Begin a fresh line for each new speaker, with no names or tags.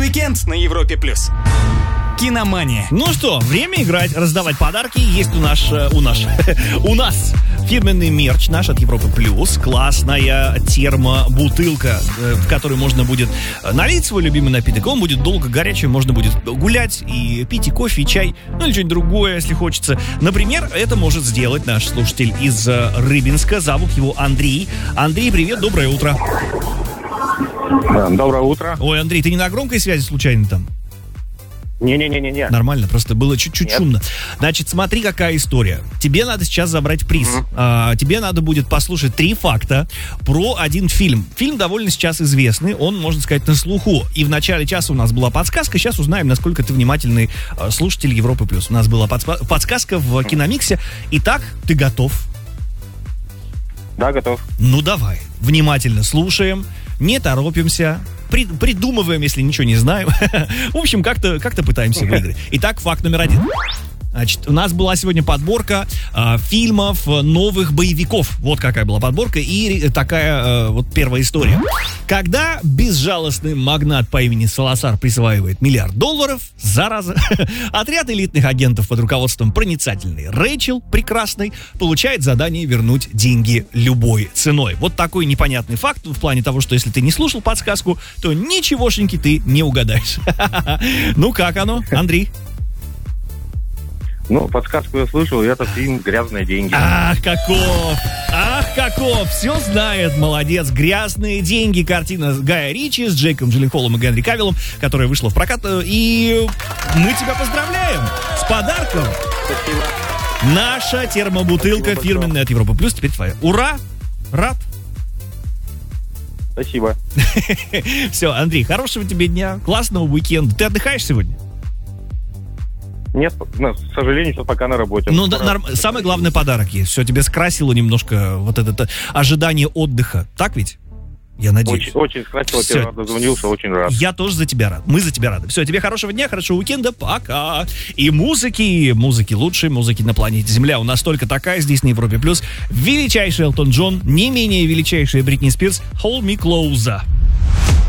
Уикенд на Европе+. Киномания.
Ну что, время играть, раздавать подарки. Есть у нас фирменный мерч наш от Европы Плюс. Классная термобутылка, в которой можно будет налить свой любимый напиток. Он будет долго горячим, можно будет гулять и пить и кофе, и чай, ну или что-нибудь другое, если хочется. Например, это может сделать наш слушатель из Рыбинска. Зовут его Андрей. Андрей, привет, доброе утро.
Доброе утро.
Ой, Андрей, ты не на громкой связи случайно там?
Не-не-не-не.
Нормально, просто было чуть-чуть шумно. Значит, смотри, какая история. Тебе надо сейчас забрать приз. Тебе надо будет послушать 3 факта про один фильм. Фильм довольно сейчас известный, он, можно сказать, на слуху. И в начале часа у нас была подсказка. Сейчас узнаем, насколько ты внимательный слушатель Европы+. У нас была подсказка в Киномиксе. Итак, ты готов?
Да, готов.
Ну, давай. Внимательно слушаем, не торопимся. Придумываем, если ничего не знаем. В общем, как-то пытаемся выиграть. Итак, факт номер 1. Значит, у нас была сегодня подборка фильмов новых боевиков. Вот какая была подборка. И такая вот первая история. Когда безжалостный магнат по имени Саласар присваивает $1 миллиард, зараза, отряд элитных агентов под руководством проницательной Рэйчел, прекрасной, получает задание вернуть деньги любой ценой. Вот такой непонятный факт в плане того, что если ты не слушал подсказку, то ничегошеньки ты не угадаешь. Ну, как оно, Андрей?
Ну, подсказку я слышал, и это фильм «Грязные деньги».
Ах, каков! Все знает, молодец. «Грязные деньги», картина Гая Ричи с Джейком Джилленхолом и Генри Кавиллом, которая вышла в прокат. И мы тебя поздравляем с подарком.
Спасибо.
Наша термобутылка фирменная от Европы Плюс теперь твоя. Ура! Рад?
Спасибо.
Все, Андрей, хорошего тебе дня, классного уикенда. Ты отдыхаешь сегодня?
Нет, к сожалению, что пока на работе.
Ну, самый главный подарок есть. Все, тебе скрасило немножко вот это ожидание отдыха. Так ведь? Я надеюсь.
Очень скрасило, первый раз дозвонился, очень рад.
Я тоже за тебя рад. Мы за тебя рады. Все, тебе хорошего дня, хорошего уикенда. Пока. И музыки лучшей музыки на планете Земля. У нас только такая здесь на Европе Плюс. Величайший Элтон Джон, не менее величайшая Бритни Спирс. Hold Me Closer.